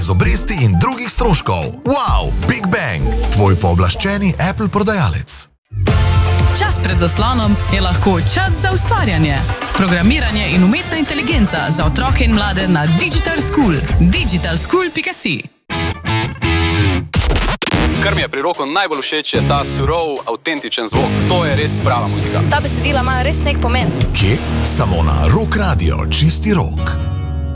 brez obresti in drugih stroškov. Wow, Big Bang, tvoj pooblaščeni Apple prodajalec. Čas pred zaslonom je lahko čas za ustvarjanje. Programiranje in umetna inteligenca za otroke in mlade na Digital School. digitalschool.si. Kar mi je pri roku najbolj všeč je ta surov, avtentičen zvok. To je res prava muzika. Ta besedila imajo res nek pomen. Kje? Samo na Rock Radio, čisti rock.